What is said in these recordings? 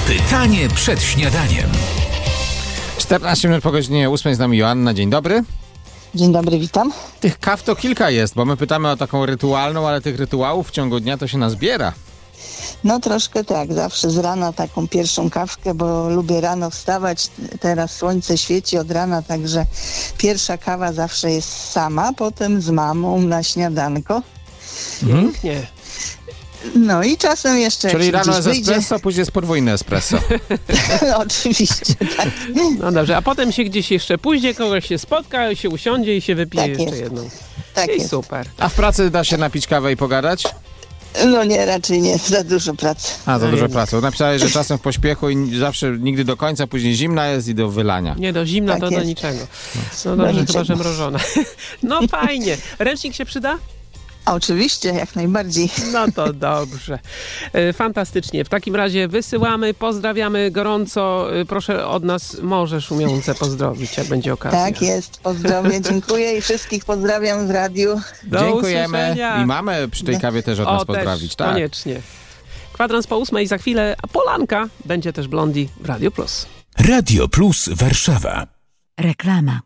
Pytanie przed śniadaniem. 14 minut po godzinie 8 z nami Joanna. Dzień dobry. Dzień dobry, witam. Tych kaw to kilka jest, bo my pytamy o taką rytualną, ale tych rytuałów w ciągu dnia to się nazbiera. No troszkę tak, zawsze z rana taką pierwszą kawkę, bo lubię rano wstawać. Teraz słońce świeci od rana, także pierwsza kawa zawsze jest sama, potem z mamą na śniadanko. Pięknie. No i czasem jeszcze... Czyli jak rano gdzieś jest espresso, później jest podwójne espresso. Oczywiście, tak. No dobrze, a potem się gdzieś jeszcze pójdzie, kogoś się spotka, się usiądzie i się wypije Tak jeszcze jest. jedną. Tak I jest. super. A w pracy da się napić kawę i pogadać? No nie, raczej nie, za dużo pracy. A, za No dużo jednak. pracy. Napisałeś, że czasem w pośpiechu i zawsze nigdy do końca, później zimna jest i do wylania. Nie, do zimna Tak to do jest. niczego. No dobrze, chyba niczego. że mrożona. No fajnie. Ręcznik się przyda? Oczywiście, jak najbardziej. No to dobrze. Fantastycznie. W takim razie wysyłamy, pozdrawiamy gorąco. Proszę od nas Morze Szumiące pozdrowić, jak będzie okazja. Tak jest, pozdrowię, dziękuję i wszystkich pozdrawiam z radiu. Do Dziękujemy. usłyszenia. I mamy przy tej kawie też od nas pozdrowić. Też, Tak. koniecznie. 7:45 za chwilę, a Polanka będzie też Blondie w Radio Plus. Radio Plus Warszawa. Reklama.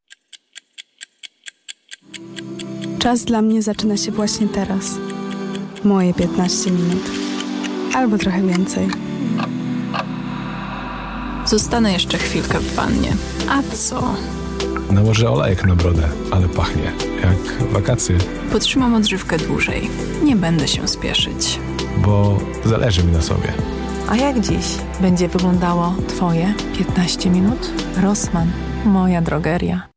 Czas dla mnie zaczyna się właśnie teraz. Moje 15 minut. Albo trochę więcej. Zostanę jeszcze chwilkę w wannie. A co? Nałożę olejek na brodę, ale pachnie jak wakacje, Potrzymam odżywkę dłużej. Nie będę się spieszyć. bo zależy mi na sobie. A jak dziś będzie wyglądało Twoje 15 minut? Rossmann, moja drogeria.